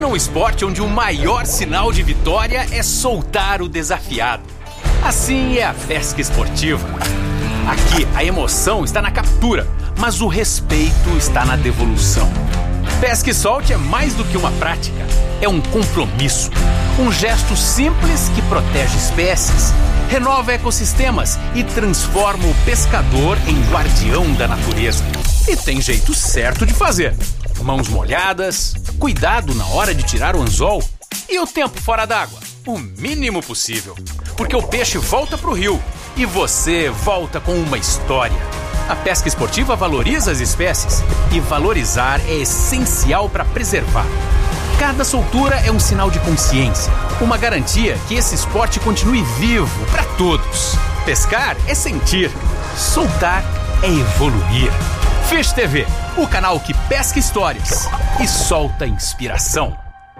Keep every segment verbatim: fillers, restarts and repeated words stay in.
Um esporte onde o maior sinal de vitória é soltar o desafiado. Assim é a pesca esportiva. Aqui a emoção está na captura, mas o respeito está na devolução. Pesca e solte é mais do que uma prática, é um compromisso. Um gesto simples que protege espécies, renova ecossistemas e transforma o pescador em guardião da natureza. E tem jeito certo de fazer. Mãos molhadas, cuidado na hora de tirar o anzol e o tempo fora d'água, o mínimo possível. Porque o peixe volta pro rio e você volta com uma história. A pesca esportiva valoriza as espécies e valorizar é essencial para preservar. Cada soltura é um sinal de consciência, uma garantia que esse esporte continue vivo para todos. Pescar é sentir, soltar é evoluir. Fish T V, o canal que pesca histórias e solta inspiração.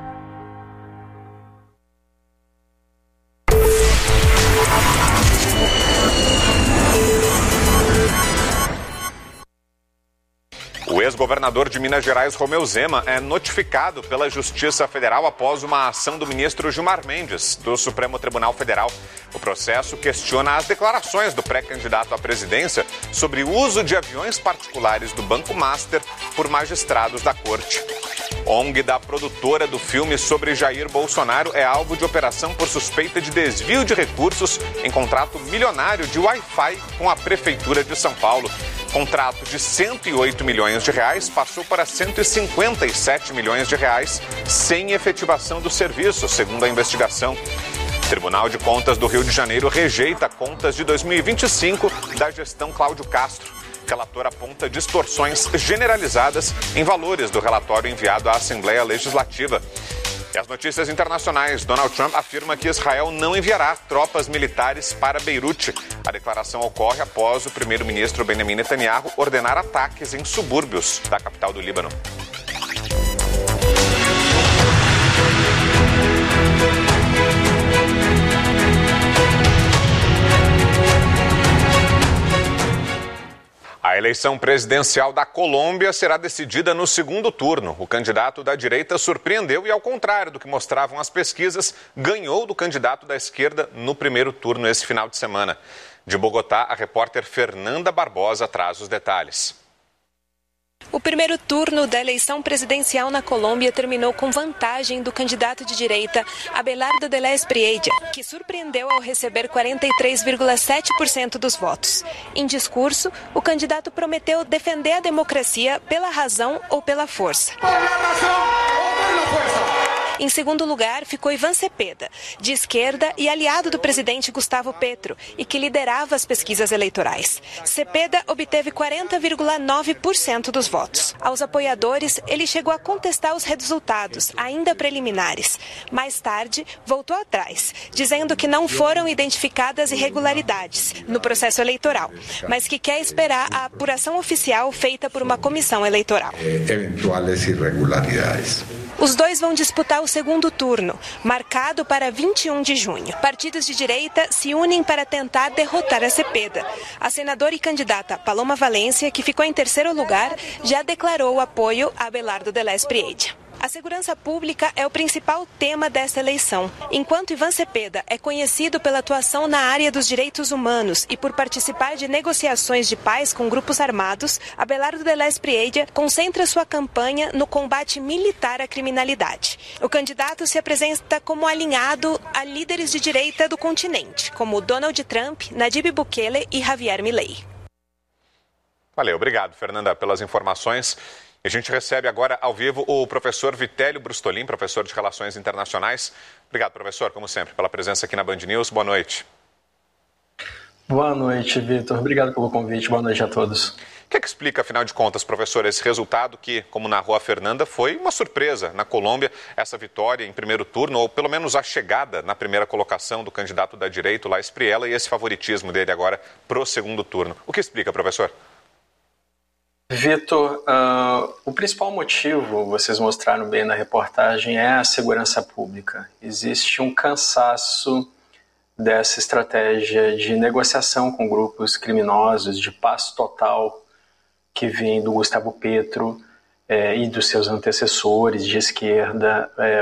O ex-governador de Minas Gerais, Romeu Zema, é notificado pela Justiça Federal após uma ação do ministro Gilmar Mendes, do Supremo Tribunal Federal. O processo questiona as declarações do pré-candidato à presidência sobre o uso de aviões particulares do Banco Master por magistrados da corte. O N G da produtora do filme sobre Jair Bolsonaro é alvo de operação por suspeita de desvio de recursos em contrato milionário de Wi-Fi com a Prefeitura de São Paulo. Contrato de cento e oito milhões de reais passou para cento e cinquenta e sete milhões de reais sem efetivação do serviço, segundo a investigação. O Tribunal de Contas do Rio de Janeiro rejeita contas de dois mil e vinte e cinco da gestão Cláudio Castro. O relator aponta distorções generalizadas em valores do relatório enviado à Assembleia Legislativa. E as notícias internacionais. Donald Trump afirma que Israel não enviará tropas militares para Beirute. A declaração ocorre após o primeiro-ministro Benjamin Netanyahu ordenar ataques em subúrbios da capital do Líbano. A eleição presidencial da Colômbia será decidida no segundo turno. O candidato da direita surpreendeu e, ao contrário do que mostravam as pesquisas, ganhou do candidato da esquerda no primeiro turno esse final de semana. De Bogotá, a repórter Fernanda Barbosa traz os detalhes. O primeiro turno da eleição presidencial na Colômbia terminou com vantagem do candidato de direita, Abelardo de la Espriella, que surpreendeu ao receber quarenta e três vírgula sete por cento dos votos. Em discurso, o candidato prometeu defender a democracia pela razão ou pela força. Em segundo lugar, ficou Iván Cepeda, de esquerda e aliado do presidente Gustavo Petro, e que liderava as pesquisas eleitorais. Cepeda obteve quarenta vírgula nove por cento dos votos. Aos apoiadores, ele chegou a contestar os resultados, ainda preliminares. Mais tarde, voltou atrás, dizendo que não foram identificadas irregularidades no processo eleitoral, mas que quer esperar a apuração oficial feita por uma comissão eleitoral. Eventuais irregularidades. Os dois vão disputar o segundo turno, marcado para vinte e um de junho. Partidos de direita se unem para tentar derrotar a Cepeda. A senadora e candidata Paloma Valencia, que ficou em terceiro lugar, já declarou o apoio a Abelardo de la Espriella. A segurança pública é o principal tema desta eleição. Enquanto Iván Cepeda é conhecido pela atuação na área dos direitos humanos e por participar de negociações de paz com grupos armados, Abelardo de la Espriella concentra sua campanha no combate militar à criminalidade. O candidato se apresenta como alinhado a líderes de direita do continente, como Donald Trump, Nayib Bukele e Javier Milei. Valeu, obrigado, Fernanda, pelas informações. A gente recebe agora ao vivo o professor Vitélio Brustolin, professor de Relações Internacionais. Obrigado, professor, como sempre, pela presença aqui na Band News. Boa noite. Boa noite, Vitor. Obrigado pelo convite. Boa noite a todos. O que é que explica, afinal de contas, professor, esse resultado que, como narrou a Fernanda, foi uma surpresa na Colômbia, essa vitória em primeiro turno, ou pelo menos a chegada na primeira colocação do candidato da direita, lá Espriella, e esse favoritismo dele agora pro segundo turno. O que explica, professor? Vitor, uh, o principal motivo, vocês mostraram bem na reportagem, é a segurança pública. Existe um cansaço dessa estratégia de negociação com grupos criminosos, de paz total, que vem do Gustavo Petro. é, e dos seus antecessores de esquerda é,